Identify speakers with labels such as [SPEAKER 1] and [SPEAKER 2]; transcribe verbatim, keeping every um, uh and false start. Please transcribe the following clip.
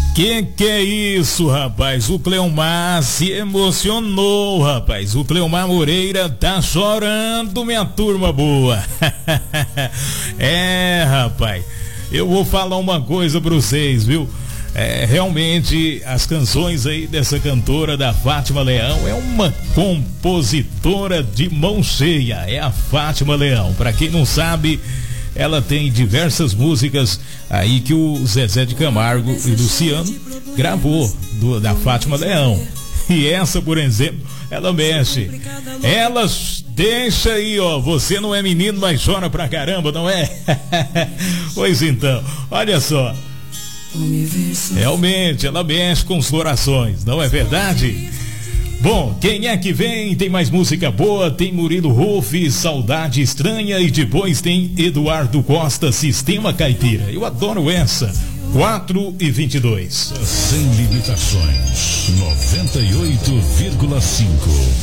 [SPEAKER 1] Que que é isso, rapaz? O Cleomar se emocionou, rapaz. O Cleomar Moreira tá chorando, minha turma boa. É, rapaz, eu vou falar uma coisa pra vocês, viu? É, realmente as canções aí dessa cantora da Fátima Leão é uma compositora de mão cheia, é a Fátima Leão. Pra quem não sabe, ela tem diversas músicas aí que o Zezé de Camargo e Luciano gravou do, da Fátima Leão. E essa, por exemplo, ela mexe. Ela deixa aí, ó. Você não é menino, mas chora pra caramba, não é? Pois então, olha só. Realmente, ela mexe com os corações, não é verdade? Bom, quem é que vem? Tem mais música boa, tem Murilo Ruff, Saudade Estranha, e depois tem Eduardo Costa, Sistema Caipira. Eu adoro essa. quatro e vinte e dois.
[SPEAKER 2] Sem limitações. noventa e oito vírgula cinco.